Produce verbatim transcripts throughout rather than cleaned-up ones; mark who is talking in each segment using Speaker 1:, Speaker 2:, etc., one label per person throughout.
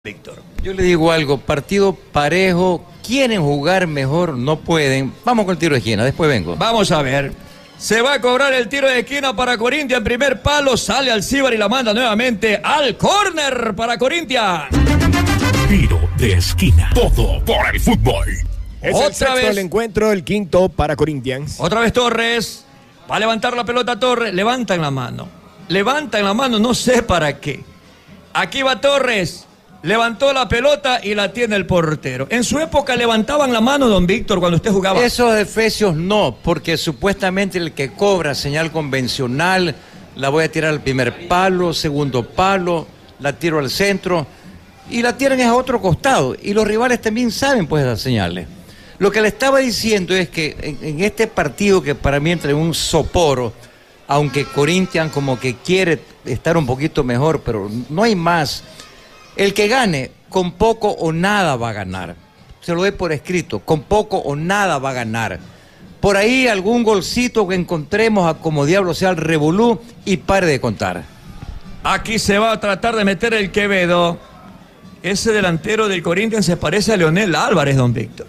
Speaker 1: Víctor.
Speaker 2: Yo le digo algo, partido parejo, quieren jugar mejor, no pueden. Vamos con el tiro de esquina, después vengo.
Speaker 1: Vamos a ver. Se va a cobrar el tiro de esquina para Corinthians en primer palo, sale Alcibar y la manda nuevamente al córner para Corinthians.
Speaker 3: Tiro de esquina, todo por el fútbol.
Speaker 4: Es
Speaker 1: Otra
Speaker 4: el sexto
Speaker 1: vez.
Speaker 4: del encuentro, el quinto para Corinthians.
Speaker 1: Otra vez Torres, va a levantar la pelota Torres, levanta en la mano. Levanta en la mano, no sé para qué. Aquí va Torres. Levantó la pelota y la tiene el portero. En su época levantaban la mano, don Víctor, cuando usted jugaba.
Speaker 2: Esos efesios no, porque supuestamente el que cobra señal convencional, la voy a tirar al primer palo, segundo palo, la tiro al centro, y la tiran es a otro costado. Y los rivales también saben pues esas señales. Lo que le estaba diciendo es que en, en este partido que para mí entra en un soporo, aunque Corinthians como que quiere estar un poquito mejor, pero no hay más. El que gane, con poco o nada va a ganar. Se lo doy por escrito, con poco o nada va a ganar. Por ahí algún golcito que encontremos a como diablo sea el revolú y pare de contar.
Speaker 1: Aquí se va a tratar de meter el Quevedo. Ese delantero del Corinthians se parece a Leonel Álvarez, don Víctor.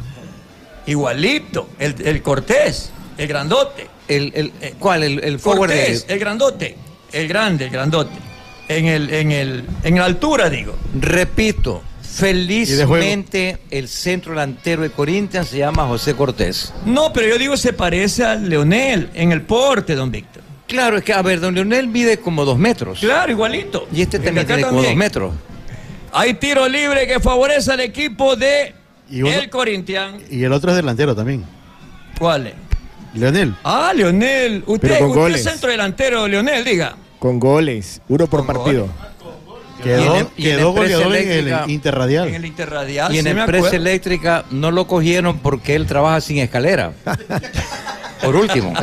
Speaker 1: Igualito, el, el Cortés, el grandote.
Speaker 2: El, el, eh, ¿Cuál? El, el forward
Speaker 1: Cortés,
Speaker 2: de...
Speaker 1: el grandote, el grande, el grandote. En el, en el, en la altura, digo.
Speaker 2: Repito, felizmente el centro delantero de Corinthians se llama José Cortés.
Speaker 1: No, pero yo digo se parece a Leonel en el porte, don Víctor.
Speaker 2: Claro, es que, a ver, don Leonel mide como dos metros.
Speaker 1: Claro, igualito.
Speaker 2: Y este
Speaker 1: El de
Speaker 2: también
Speaker 1: acá
Speaker 2: tiene como
Speaker 1: también.
Speaker 2: dos metros.
Speaker 1: Hay tiro libre que favorece al equipo de
Speaker 5: Y uno-
Speaker 1: el Corinthians.
Speaker 5: Y el otro es delantero también.
Speaker 1: ¿Cuál es?
Speaker 5: Leonel.
Speaker 1: Ah, Leonel. Usted,
Speaker 4: Pero con
Speaker 1: usted
Speaker 4: goles.
Speaker 1: es centro delantero, Leonel, diga.
Speaker 4: Con goles, uno por
Speaker 1: Con
Speaker 4: partido.
Speaker 5: Quedó,
Speaker 2: Y en- y en
Speaker 5: quedó
Speaker 2: empresa
Speaker 5: goleador en
Speaker 2: eléctrica-
Speaker 5: el Interradial.
Speaker 1: En el Interradial.
Speaker 2: Y en
Speaker 1: sí me
Speaker 2: empresa
Speaker 1: acuerdo.
Speaker 2: eléctrica no lo cogieron porque él trabaja sin escalera. Por último.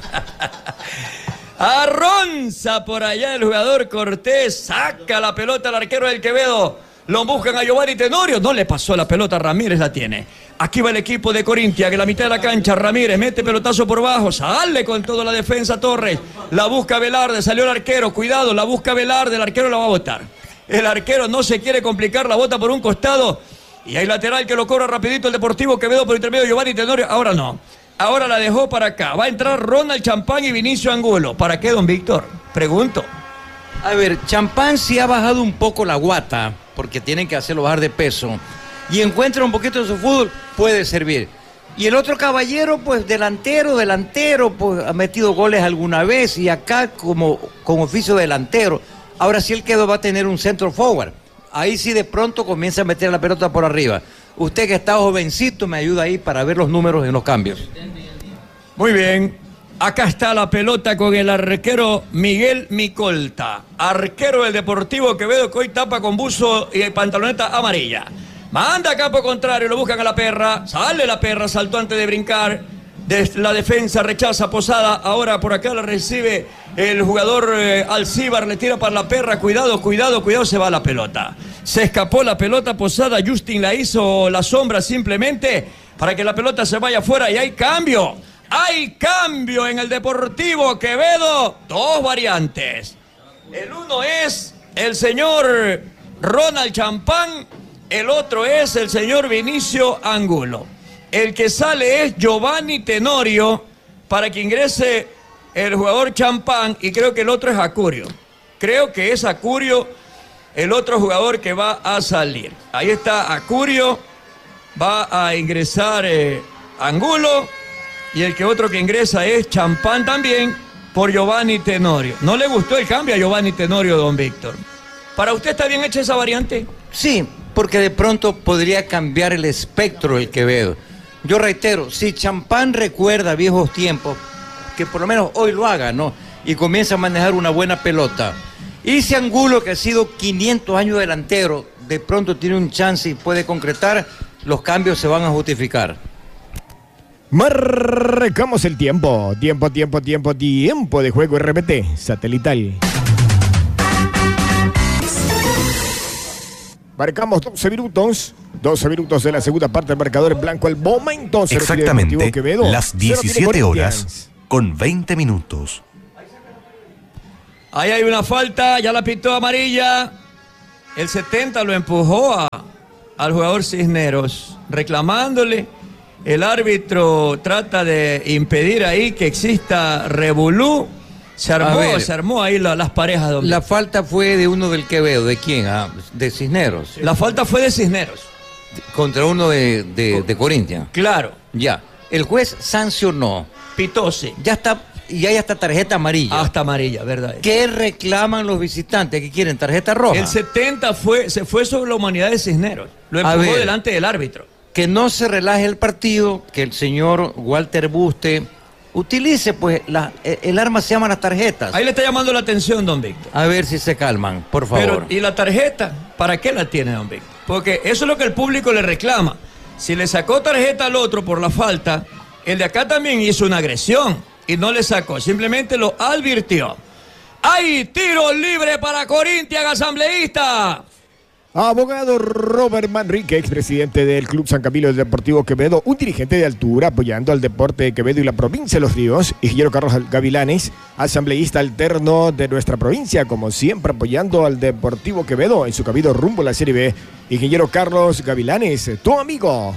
Speaker 1: Arronza por allá el jugador Cortés. Saca la pelota al arquero del Quevedo. Lo buscan a Giovanni Tenorio. No le pasó la pelota, Ramírez la tiene. Aquí va el equipo de Corinthians, que en la mitad de la cancha, Ramírez mete pelotazo por bajo, sale con toda la defensa Torres, la busca Velarde, salió el arquero, cuidado, la busca Velarde, el arquero la va a botar. El arquero no se quiere complicar, la bota por un costado, y hay lateral que lo cobra rapidito el Deportivo Quevedo por intermedio de Giovanni Tenorio, ahora no, ahora la dejó para acá, va a entrar Ronald Champán y Vinicio Angulo. ¿Para qué, don Víctor? Pregunto.
Speaker 2: A ver, Champán sí ha bajado un poco la guata, porque tienen que hacerlo bajar de peso, y encuentra un poquito de su fútbol, puede servir. Y el otro caballero, pues delantero, delantero, pues ha metido goles alguna vez, y acá como con oficio delantero. Ahora sí el Quevedo va a tener un centro forward. Ahí sí de pronto comienza a meter la pelota por arriba. Usted que está jovencito me ayuda ahí para ver los números en los cambios.
Speaker 1: Muy bien. Acá está la pelota con el arquero Miguel Micolta. Arquero del Deportivo Quevedo, que hoy tapa con buzo y pantaloneta amarilla. Manda a campo contrario, lo buscan a la perra. Sale la perra, saltó antes de brincar. De la defensa rechaza Posada. Ahora por acá la recibe el jugador eh, Alcibar. Le tira para la perra. Cuidado, cuidado, cuidado. Se va la pelota. Se escapó la pelota Posada. Justin la hizo la sombra simplemente para que la pelota se vaya afuera. Y hay cambio. Hay cambio en el Deportivo Quevedo. Dos variantes. El uno es el señor Ronald Champán. El otro es el señor Vinicio Angulo. El que sale es Giovanni Tenorio para que ingrese el jugador Champán, y creo que el otro es Acurio. Creo que es Acurio el otro jugador que va a salir. Ahí está Acurio, va a ingresar eh, Angulo, y el que otro que ingresa es Champán también por Giovanni Tenorio. ¿No le gustó el cambio a Giovanni Tenorio, don Víctor? ¿Para usted está bien hecha esa variante?
Speaker 2: Sí, porque de pronto podría cambiar el espectro del Quevedo. Yo reitero, si Champán recuerda viejos tiempos, que por lo menos hoy lo haga, ¿no? Y comienza a manejar una buena pelota. Y si Angulo, que ha sido quinientos años delantero, de pronto tiene un chance y puede concretar, los cambios se van a justificar.
Speaker 4: Marcamos el tiempo. Tiempo, tiempo, tiempo, tiempo de juego R P T satelital. Marcamos doce minutos. doce minutos de la segunda parte del marcador en blanco. El momento.
Speaker 3: Exactamente
Speaker 4: Quevedo,
Speaker 3: las
Speaker 4: cero tiene
Speaker 3: diecisiete horas
Speaker 4: Corinthians.
Speaker 3: con veinte minutos.
Speaker 1: Ahí hay una falta, ya la pitó amarilla. El setenta lo empujó a, al jugador Cisneros, reclamándole. El árbitro trata de impedir ahí que exista revolú. Se armó,
Speaker 2: ver,
Speaker 1: se armó ahí la, las parejas. Don
Speaker 2: La
Speaker 1: Víctor.
Speaker 2: falta fue de uno del Quevedo. ¿De quién? Ah, de Cisneros.
Speaker 1: La falta fue de Cisneros.
Speaker 2: Contra uno de, de, de Corinthians.
Speaker 1: Claro.
Speaker 2: Ya. El juez sancionó.
Speaker 1: Pitose.
Speaker 2: Ya está, y hay hasta tarjeta amarilla.
Speaker 1: Hasta amarilla, ¿verdad?
Speaker 2: ¿Qué reclaman los visitantes? ¿Qué quieren? ¿Tarjeta roja?
Speaker 1: El setenta fue, se fue sobre la humanidad de Cisneros. Lo
Speaker 2: A
Speaker 1: empujó
Speaker 2: ver.
Speaker 1: delante del árbitro.
Speaker 2: Que no se relaje el partido, que el señor Walter Buste utilice, pues, la, el arma se llama las tarjetas.
Speaker 1: Ahí le está llamando la atención, don Víctor.
Speaker 2: A ver si se calman, por favor.
Speaker 1: Pero, ¿y la tarjeta? ¿Para qué la tiene, don Víctor? Porque eso es lo que el público le reclama. Si le sacó tarjeta al otro por la falta, el de acá también hizo una agresión y no le sacó, simplemente lo advirtió. ¡Hay tiro libre para Corinthians, asambleísta!
Speaker 4: Abogado Robert Manrique, expresidente del Club San Camilo del Deportivo Quevedo, un dirigente de altura apoyando al deporte de Quevedo y la provincia de Los Ríos, ingeniero Carlos Gavilanes, asambleísta alterno de nuestra provincia, como siempre apoyando al Deportivo Quevedo en su camino rumbo a la Serie B. Ingeniero Carlos Gavilanes, tu amigo.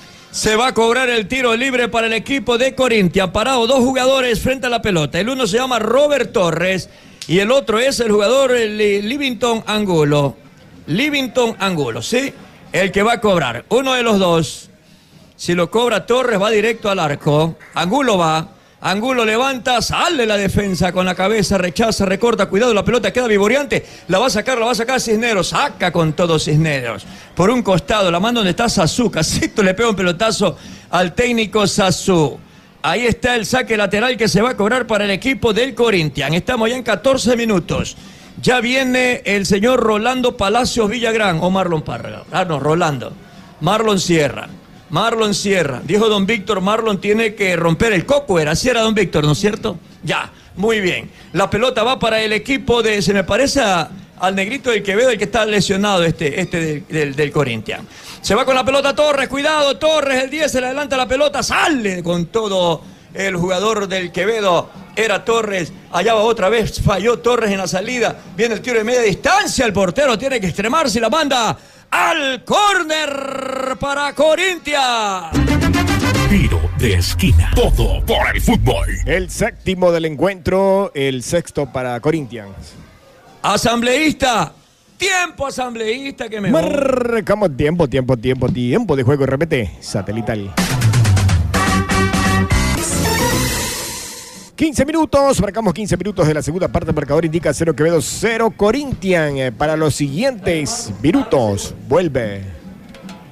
Speaker 1: Se va a cobrar el tiro libre para el equipo de Corinthians. Parado dos jugadores frente a la pelota. El uno se llama Robert Torres y el otro es el jugador Livington Angulo. Livington Angulo, ¿sí? El que va a cobrar. Uno de los dos. Si lo cobra Torres, va directo al arco. Angulo va. Angulo levanta, sale la defensa con la cabeza, rechaza, recorta, cuidado, la pelota queda vivoreante, la va a sacar, la va a sacar Cisneros, saca con todo Cisneros. Por un costado, la mano donde está Sasú, Casito le pega un pelotazo al técnico Sasú. Ahí está el saque lateral que se va a cobrar para el equipo del Corinthians. Estamos ya en catorce minutos. Ya viene el señor Rolando Palacios Villagrán o Marlon Parra. Ah, no, Rolando. Marlon Sierra. Marlon Sierra. Dijo don Víctor, Marlon tiene que romper el coco. Era así, era don Víctor, ¿no es cierto? Ya, muy bien. La pelota va para el equipo de, se me parece a, al negrito del Quevedo, el que está lesionado, este, este del, del, del Corinthians. Se va con la pelota Torres, cuidado, Torres, el diez, se le adelanta la pelota, sale con todo el jugador del Quevedo. Era Torres, allá va otra vez, falló Torres en la salida. Viene el tiro de media distancia, el portero tiene que extremarse y la manda al córner para Corinthians.
Speaker 3: Tiro de esquina. Todo por el fútbol.
Speaker 4: El séptimo del encuentro, el sexto para Corinthians.
Speaker 1: Asambleísta, tiempo asambleísta que me voy.
Speaker 4: Marcamos tiempo, tiempo, tiempo, tiempo de juego R P T satelital. quince minutos, marcamos quince minutos de la segunda parte. El marcador indica cero Quevedo, cero Corinthians. Para los siguientes minutos, vuelve